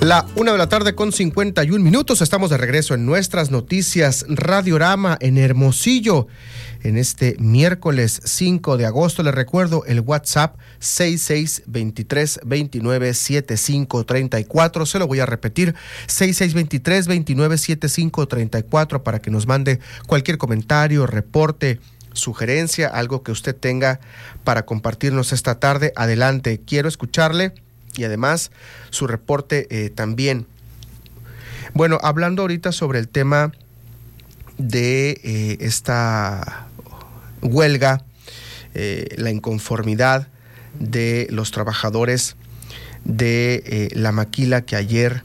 La 1:51 p.m. Estamos de regreso en nuestras noticias Radiorama en Hermosillo. En este miércoles 5 de agosto, les recuerdo el WhatsApp 6623-297534. Se lo voy a repetir, 6623-297534 para que nos mande cualquier comentario, reporte, sugerencia, algo que usted tenga para compartirnos esta tarde. Adelante, quiero escucharle. Y además su reporte también. Bueno, hablando ahorita sobre el tema de esta huelga, la inconformidad de los trabajadores de la maquila que ayer,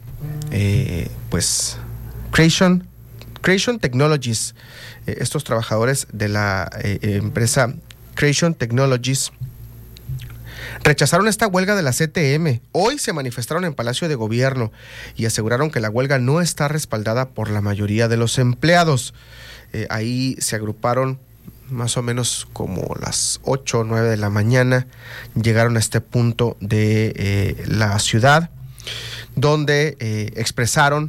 Creation Technologies, estos trabajadores de la empresa Creation Technologies, rechazaron esta huelga de la CTM. Hoy se manifestaron en Palacio de Gobierno y aseguraron que la huelga no está respaldada por la mayoría de los empleados. Ahí se agruparon más o menos como las 8 o 9 de la mañana. Llegaron a este punto de la ciudad, donde expresaron,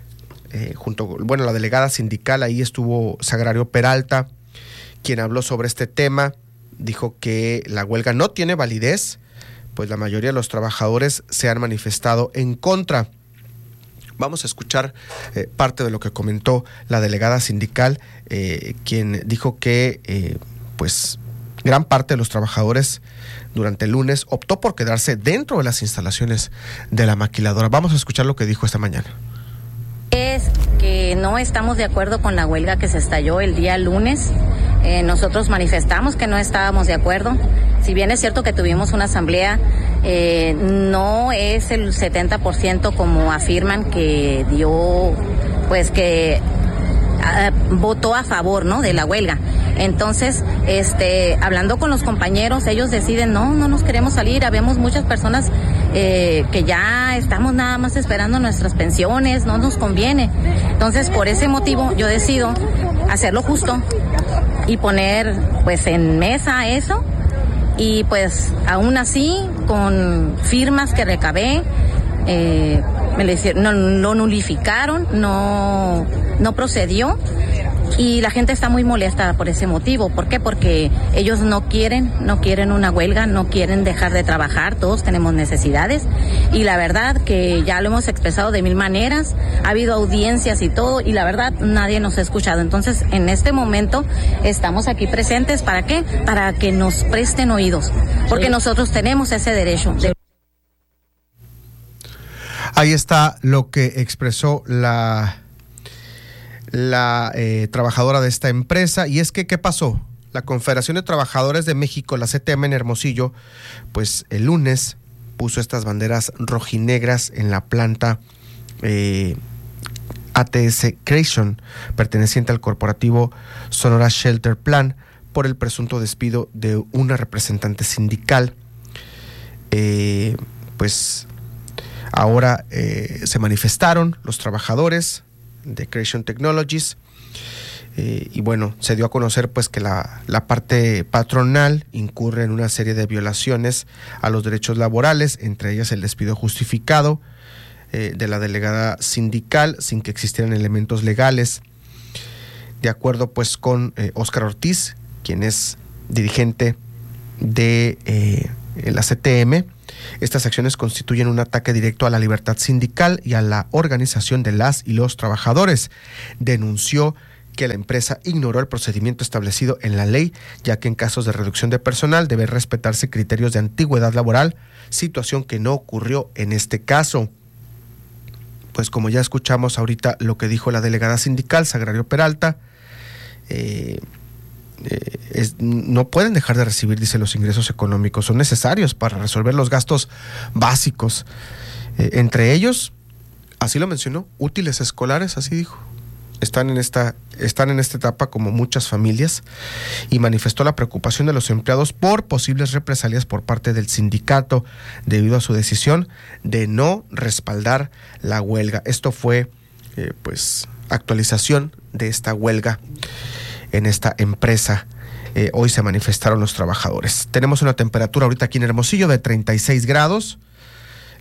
la delegada sindical, ahí estuvo Sagrario Peralta, quien habló sobre este tema. Dijo que la huelga no tiene validez, pues la mayoría de los trabajadores se han manifestado en contra. Vamos a escuchar parte de lo que comentó la delegada sindical, quien dijo que gran parte de los trabajadores durante el lunes optó por quedarse dentro de las instalaciones de la maquiladora. Vamos a escuchar lo que dijo esta mañana. Es que no estamos de acuerdo con la huelga que se estalló el día lunes. Nosotros manifestamos que no estábamos de acuerdo. Si bien es cierto que tuvimos una asamblea, no es el 70% como afirman que dio, votó a favor, ¿no?, de la huelga. Entonces, hablando con los compañeros, ellos deciden, no nos queremos salir. Habemos muchas personas que ya estamos nada más esperando nuestras pensiones, no nos conviene. Entonces, por ese motivo, yo decido hacerlo justo y poner, en mesa eso. Y aún así, con firmas que recabé, lo nulificaron, no procedió. Y la gente está muy molesta por ese motivo. ¿Por qué? Porque ellos no quieren una huelga, no quieren dejar de trabajar. Todos tenemos necesidades. Y la verdad que ya lo hemos expresado de mil maneras. Ha habido audiencias y todo. Y la verdad nadie nos ha escuchado. Entonces, en este momento estamos aquí presentes. ¿Para qué? Para que nos presten oídos. Porque nosotros tenemos ese derecho. Ahí está lo que expresó la trabajadora de esta empresa. Y es que, ¿qué pasó? La Confederación de Trabajadores de México, la CTM en Hermosillo, el lunes puso estas banderas rojinegras en la planta ATS Creation, perteneciente al corporativo Sonora Shelter Plan, por el presunto despido de una representante sindical. Ahora se manifestaron los trabajadores de Creation Technologies, se dio a conocer que la parte patronal incurre en una serie de violaciones a los derechos laborales, entre ellas el despido justificado de la delegada sindical sin que existieran elementos legales. De acuerdo con Óscar Ortiz, quien es dirigente de la CTM, estas acciones constituyen un ataque directo a la libertad sindical y a la organización de las y los trabajadores. Denunció que la empresa ignoró el procedimiento establecido en la ley, ya que en casos de reducción de personal deben respetarse criterios de antigüedad laboral, situación que no ocurrió en este caso. Como ya escuchamos ahorita lo que dijo la delegada sindical, Sagrario Peralta, no pueden dejar de recibir, dice, los ingresos económicos. Son necesarios para resolver los gastos básicos. Entre ellos, así lo mencionó, útiles escolares, así dijo. Están en esta etapa como muchas familias, y manifestó la preocupación de los empleados por posibles represalias por parte del sindicato debido a su decisión de no respaldar la huelga. Esto fue actualización de esta huelga en esta empresa. Hoy se manifestaron los trabajadores. Tenemos una temperatura ahorita aquí en Hermosillo de 36 grados.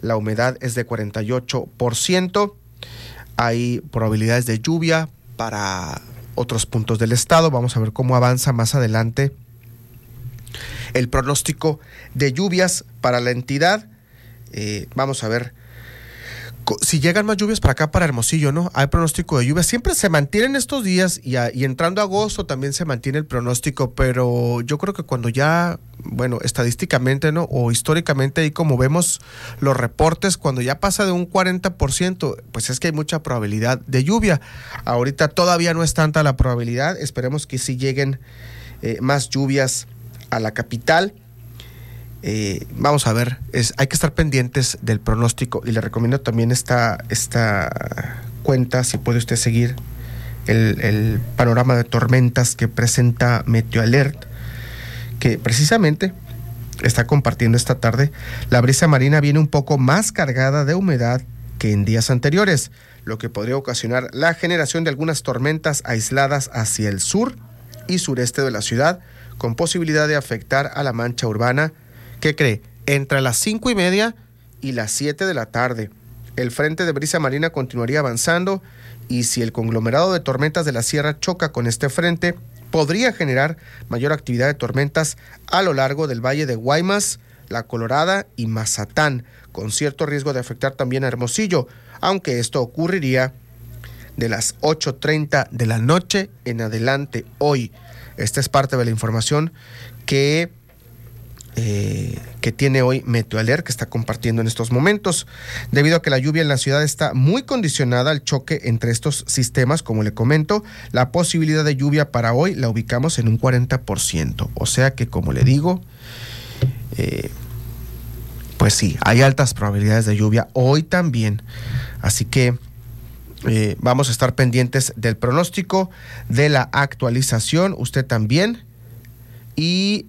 la humedad es de 48%, hay probabilidades de lluvia para otros puntos del estado. Vamos a ver cómo avanza más adelante el pronóstico de lluvias para la entidad. Vamos a ver si llegan más lluvias para acá, para Hermosillo, ¿no? Hay pronóstico de lluvia. Siempre se mantienen estos días y entrando a agosto también se mantiene el pronóstico, pero yo creo que cuando ya, bueno, estadísticamente, ¿no? O históricamente, ahí como vemos los reportes, cuando ya pasa de un 40%, pues es que hay mucha probabilidad de lluvia. Ahorita todavía no es tanta la probabilidad. Esperemos que sí lleguen más lluvias a la capital. Vamos a ver, hay que estar pendientes del pronóstico y le recomiendo también esta cuenta, si puede usted seguir el panorama de tormentas que presenta Meteoalert, que precisamente está compartiendo esta tarde. La brisa marina viene un poco más cargada de humedad que en días anteriores, lo que podría ocasionar la generación de algunas tormentas aisladas hacia el sur y sureste de la ciudad, con posibilidad de afectar a la mancha urbana. ¿Qué cree? Entre las 5:30 y las 7 de la tarde. El frente de brisa marina continuaría avanzando y si el conglomerado de tormentas de la sierra choca con este frente, podría generar mayor actividad de tormentas a lo largo del valle de Guaymas, La Colorada y Mazatán, con cierto riesgo de afectar también a Hermosillo, aunque esto ocurriría de las 8:30 de la noche en adelante hoy. Esta es parte de la información que tiene hoy Meteoalert, que está compartiendo en estos momentos. Debido a que la lluvia en la ciudad está muy condicionada al choque entre estos sistemas, como le comento, la posibilidad de lluvia para hoy la ubicamos en un 40%. O sea que, como le digo, pues sí, hay altas probabilidades de lluvia hoy también. Así que vamos a estar pendientes del pronóstico, de la actualización, usted también. Y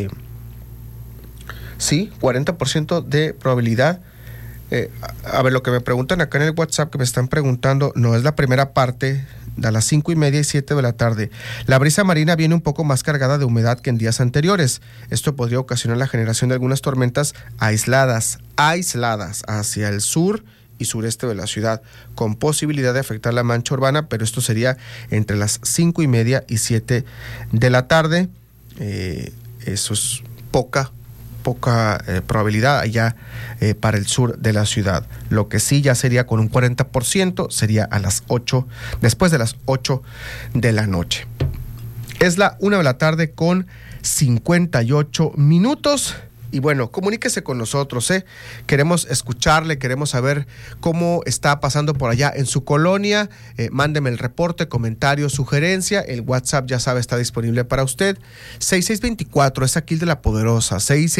sí, 40% de probabilidad. A ver, lo que me preguntan acá en el WhatsApp, que me están preguntando, no es la primera parte, a las 5:30 y 7 de la tarde. La brisa marina viene un poco más cargada de humedad que en días anteriores. Esto podría ocasionar la generación de algunas tormentas aisladas hacia el sur y sureste de la ciudad, con posibilidad de afectar la mancha urbana, pero esto sería entre las 5:30 y 7 de la tarde. Eso es poca probabilidad allá para el sur de la ciudad. Lo que sí ya sería con un 40%, sería a las 8, después de las 8 de la noche. Es la 1 de la tarde con 58 minutos. Y bueno, comuníquese con nosotros, queremos escucharle, queremos saber cómo está pasando por allá en su colonia. Mándeme el reporte, comentario, sugerencia. El WhatsApp, ya sabe, está disponible para usted. 6624, es aquí el de la Poderosa,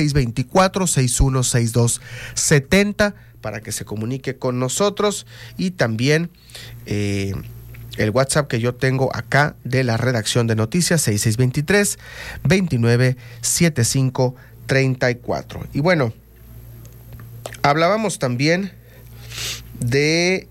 6624-616270, para que se comunique con nosotros. Y también el WhatsApp que yo tengo acá de la redacción de noticias, 6623-297534. Y bueno, hablábamos también del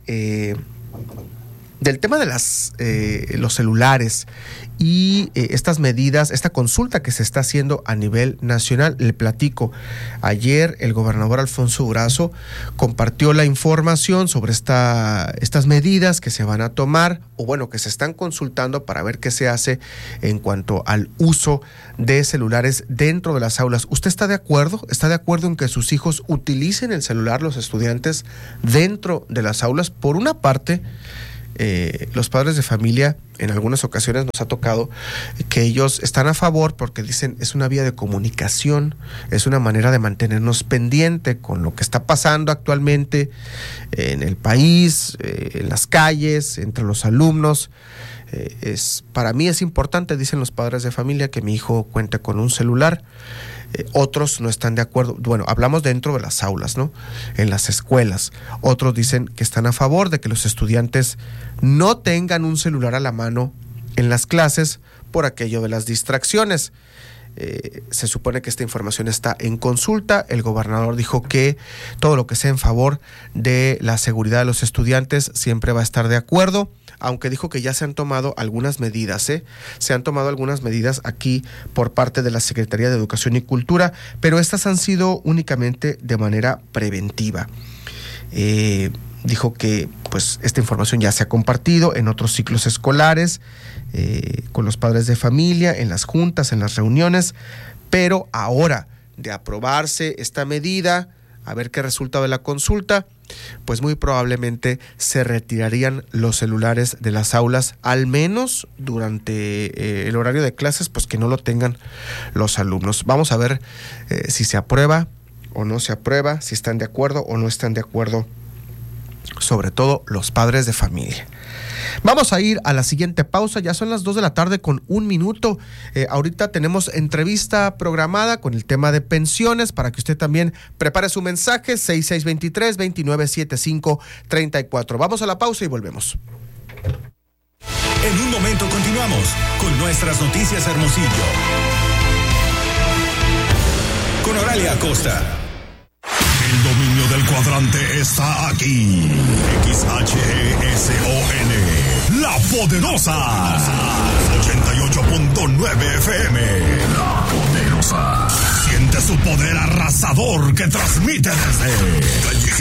tema de los celulares y estas medidas, esta consulta que se está haciendo a nivel nacional. Le platico, ayer el gobernador Alfonso Durazo compartió la información sobre estas medidas que se van a tomar, o bueno, que se están consultando para ver qué se hace en cuanto al uso de celulares dentro de las aulas. ¿Usted está de acuerdo? ¿Está de acuerdo en que sus hijos utilicen el celular, los estudiantes, dentro de las aulas? Por una parte, los padres de familia en algunas ocasiones nos ha tocado que ellos están a favor porque dicen es una vía de comunicación, es una manera de mantenernos pendiente con lo que está pasando actualmente en el país, en las calles, entre los alumnos. Para mí es importante, dicen los padres de familia, que mi hijo cuente con un celular. Otros no están de acuerdo. Bueno, hablamos dentro de las aulas, ¿no? En las escuelas. Otros dicen que están a favor de que los estudiantes no tengan un celular a la mano en las clases por aquello de las distracciones. Se supone que esta información está en consulta. El gobernador dijo que todo lo que sea en favor de la seguridad de los estudiantes siempre va a estar de acuerdo, aunque dijo que ya se han tomado algunas medidas, se han tomado algunas medidas aquí por parte de la Secretaría de Educación y Cultura, pero estas han sido únicamente de manera preventiva. dijo que pues esta información ya se ha compartido en otros ciclos escolares, con los padres de familia, en las juntas, en las reuniones, pero ahora de aprobarse esta medida, a ver qué resulta de la consulta, pues muy probablemente se retirarían los celulares de las aulas, al menos durante el horario de clases, pues que no lo tengan los alumnos. Vamos a ver si se aprueba o no se aprueba, si están de acuerdo o no están de acuerdo, sobre todo los padres de familia. Vamos a ir a la siguiente pausa, ya son las 2:01 p.m. Ahorita tenemos entrevista programada con el tema de pensiones para que usted también prepare su mensaje, 6623-2975-34. Vamos a la pausa y volvemos. En un momento continuamos con nuestras noticias Hermosillo. Con Oralia Acosta. El dominio del cuadrante está aquí. XHESON, La Poderosa. 88.9 FM. La Poderosa. Siente su poder arrasador que transmite desde